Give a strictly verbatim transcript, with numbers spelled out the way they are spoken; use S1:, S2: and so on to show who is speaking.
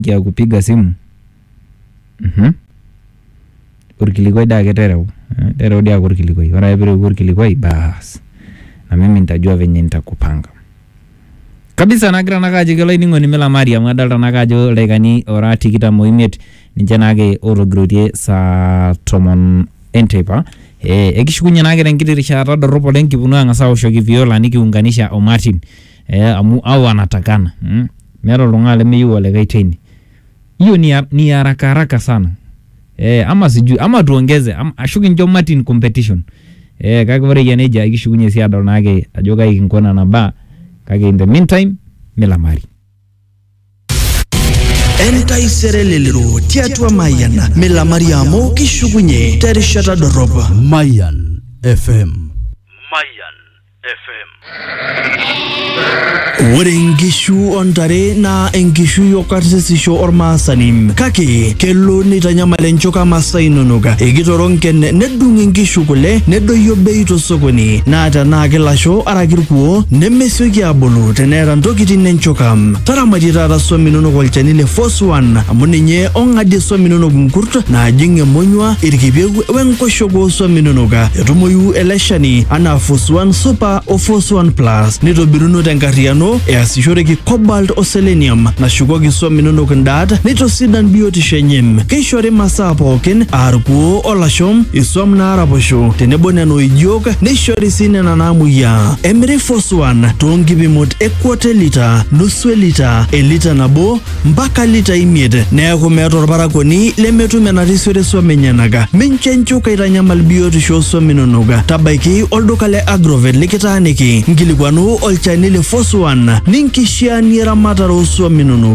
S1: ya kupiga simu. Mhm. Urkilikoi dake tereu. Tereu dia urkilikoi. Ora epere urkilikoi bas. Na mimi nitajua venye nitakupanga. Kabisa nagira nakaje kelo iningoni mela Maria mwadalta nakajo lekani ora tikita moimet ninche nake orogrotie sa tomon entepa. Eh ekishukunye nake renkiti rishata doropo lenkipunu angasa oshoki viola nikiunganisha o Martin. Eh amu au anatakana. Mm. Mero lungale meyu wale gaiteni. Hiyo ni ni haraka haraka sana. Eh ama siju ama tuongeze ama ashuki njo Martin competition. Eh kakore yaneja ikishukunye si adol nake ajoka ikinkona na ba kage in the meantime Mela Mari.
S2: Entai serelelero tiatua Mayan Mela Mariamo kishukunye terishata doroba
S3: Mayan F M.
S2: Mayan F M. Ore ngishu ontare na ngishu yokarsisisho ormasanim kake kelo nitanyamale nchoka masainonoga egitoronken nedung ngishu kule nedoyo beito sokoni na tana kelasho arakirkuo nemesioki abulu tenera ntokitin nenchokam taramatira rasominono kolchanile force one amuninye ongadi sominono kunkurt na jinge monywa irkipegu wenkoshogo sominonoga etumoyu eleshani ana force one super o force one plus nitobiruno tenkariano easishoreki cobalt o selenium na shukoki sominono kundat nitosidan biotisho enye keishori masaa pookin arkuo olashom isom naaraposho tenebo neno ijiok neishori sinena namuya emiri force one toonkipimot ekwote lita nusu lita elita nabo mpaka lita imiet neeku meeta orparakoni lemetum enatisore somenyanaka minche nchuka itanyamal biotisho sominonoga tabaiki olduka le Agrovet likitaaniki nkilikwanu olchani le force one ninkishiani eramatare osominono